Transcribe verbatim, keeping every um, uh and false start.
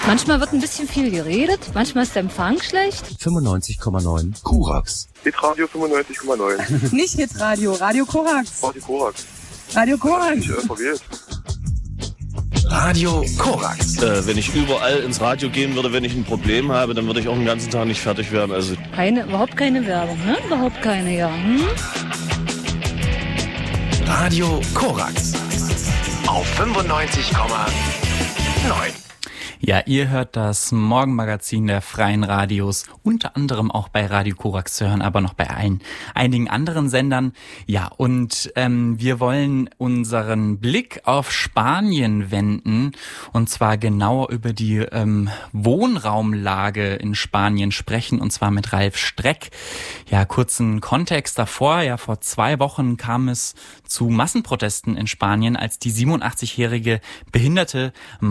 Manchmal wird ein bisschen viel geredet, manchmal ist der Empfang schlecht. fünfundneunzig Komma neun Korax. Hitradio fünfundneunzig Komma neun. Nicht Hitradio, Radio Korax. Radio Korax. Radio Korax. Ich äh, verwählt. Radio Korax. Äh, wenn ich überall ins Radio gehen würde, wenn ich ein Problem habe, dann würde ich auch den ganzen Tag nicht fertig werden. Also Keine, überhaupt keine Werbung, ne? Überhaupt keine, ja. Hm? Radio Korax. Auf fünfundneunzig Komma neun. Ja, ihr hört das Morgenmagazin der Freien Radios, unter anderem auch bei Radio Korax zu hören, aber noch bei allen, einigen anderen Sendern. Ja, und ähm, wir wollen unseren Blick auf Spanien wenden, und zwar genauer über die ähm, Wohnraumlage in Spanien sprechen, und zwar mit Ralf Streck. Ja, kurzen Kontext davor, ja, vor zwei Wochen kam es zu Massenprotesten in Spanien, als die siebenundachtzigjährige behinderte